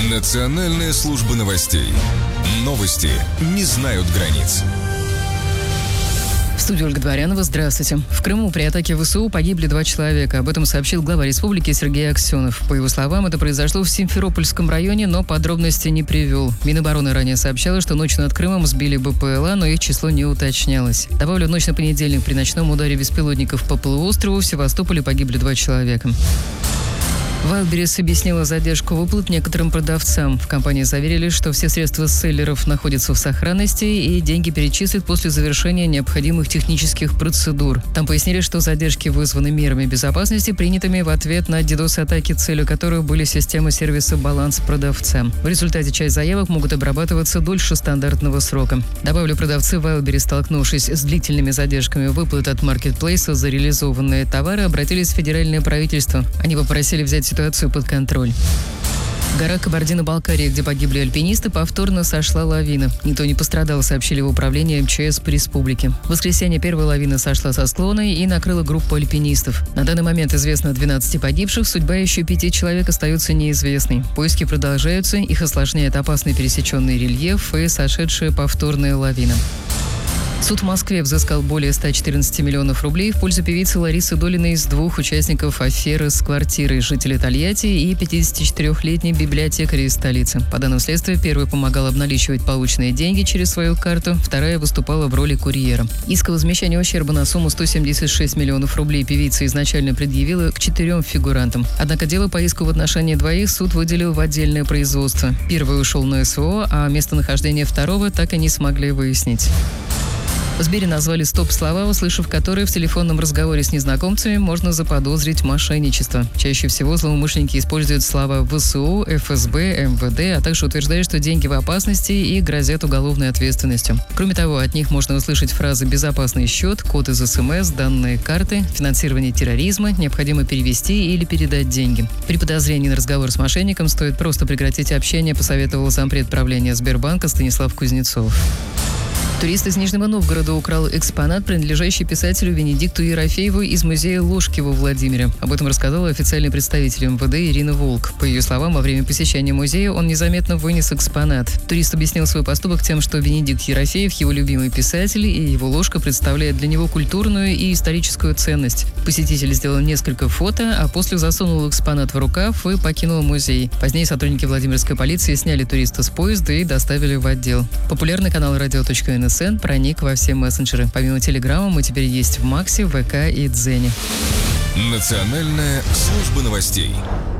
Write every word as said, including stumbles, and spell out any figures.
Национальная служба новостей. Новости не знают границ. В студии Ольга Дворянова. Здравствуйте. В Крыму при атаке ВСУ погибли два человека. Об этом сообщил глава республики Сергей Аксенов. По его словам, это произошло в Симферопольском районе, но подробностей не привел. Минобороны ранее сообщало, что ночью над Крымом сбили БПЛА, но их число не уточнялось. Добавлю, ночь на понедельник при ночном ударе беспилотников по полуострову в Севастополе погибли два человека. Wildberries объяснила задержку выплат некоторым продавцам. В компании заверили, что все средства селлеров находятся в сохранности и деньги перечислят после завершения необходимых технических процедур. Там пояснили, что задержки вызваны мерами безопасности, принятыми в ответ на дидос-атаки, целью которых были системы сервиса «Баланс продавца». В результате часть заявок могут обрабатываться дольше стандартного срока. Добавлю, продавцы Wildberries, столкнувшись с длительными задержками выплат от маркетплейса за реализованные товары, обратились в федеральное правительство. Они попросили взять ситуацию под контроль. Гора Кабардино-Балкария, где погибли альпинисты, повторно сошла лавина. Никто не пострадал, сообщили в управлении МЧС по республике. В воскресенье первая лавина сошла со склона и накрыла группу альпинистов. На данный момент известно о двенадцати погибших, судьба еще пяти человек остается неизвестной. Поиски продолжаются, их осложняет опасный пересеченный рельеф и сошедшая повторная лавина. Суд в Москве взыскал более ста четырнадцати миллионов рублей в пользу певицы Ларисы Долиной с двух участников аферы с квартирой, жителя Тольятти и пятидесятичетырёхлетней библиотекаря из столицы. По данным следствия, первая помогала обналичивать полученные деньги через свою карту, вторая выступала в роли курьера. Иск о возмещении ущерба на сумму сто семьдесят шесть миллионов рублей певица изначально предъявила к четырем фигурантам. Однако дело по иску в отношении двоих суд выделил в отдельное производство. Первый ушел на СВО, а местонахождение второго так и не смогли выяснить. В Сбере назвали стоп-слова, услышав которые в телефонном разговоре с незнакомцами, можно заподозрить мошенничество. Чаще всего злоумышленники используют слова ВСУ, ФСБ, МВД, а также утверждают, что деньги в опасности и грозят уголовной ответственностью. Кроме того, от них можно услышать фразы «безопасный счет», код из СМС, данные карты, финансирование терроризма, необходимо перевести или передать деньги. При подозрении на разговор с мошенником стоит просто прекратить общение, посоветовал зампред правления Сбербанка Станислав Кузнецов. Турист из Нижнего Новгорода украл экспонат, принадлежащий писателю Венедикту Ерофееву из музея Ложки во Владимире. Об этом рассказала официальный представитель МВД Ирина Волк. По ее словам, во время посещения музея он незаметно вынес экспонат. Турист объяснил свой поступок тем, что Венедикт Ерофеев – его любимый писатель, и его ложка представляет для него культурную и историческую ценность. Посетитель сделал несколько фото, а после засунул экспонат в рукав и покинул музей. Позднее сотрудники Владимирской полиции сняли туриста с поезда и доставили в отдел. Популярный канал радио точка эн эс эн проник во все мессенджеры. Помимо Телеграма мы теперь есть в Максе, ВК и Дзене. Национальная служба новостей.